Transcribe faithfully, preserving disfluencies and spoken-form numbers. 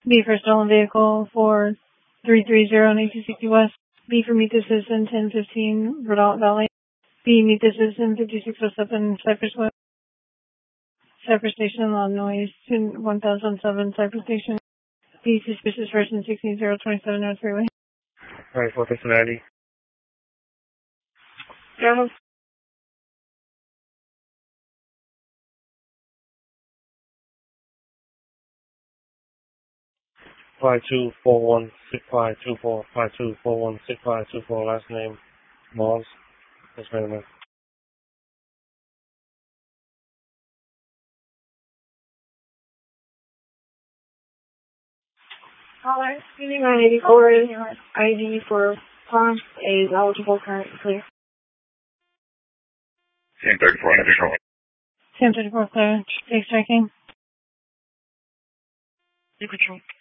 B for stolen vehicle for three three zero and eighteen sixty West. B for meet the citizen ten fifteen Redoubt Valley. B meet the citizen fifty-six oh seven Cypress West. Cypress Station, loud noise, one thousand seven Cypress Station. B suspicious person sixteen zero twenty-seven North Freeway. Alright, for Cincinnati. Go. Five two four one six five two four five two four one six five two four. Last name Moss. That's right, man. Caller, using my eighty-four I D for Palm is eligible current clear. Sam thirty-four, control. Sam thirty-four clear. Take striking. New control.